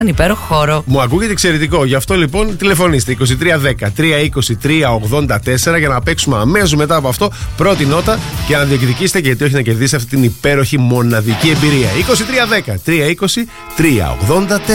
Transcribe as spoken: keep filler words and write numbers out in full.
Έναν υπέροχο χώρο. Μου ακούγεται εξαιρετικό. Γι' αυτό λοιπόν τηλεφωνήστε είκοσι τρία δέκα τριακόσια είκοσι τρία ογδόντα τέσσερα για να παίξουμε αμέσως μετά από αυτό πρώτη νότα και να διεκδικήσετε, γιατί όχι να κερδίσετε αυτή την υπέροχη μοναδική εμπειρία. είκοσι τρία δέκα τριακόσια είκοσι τρία ογδόντα τέσσερα.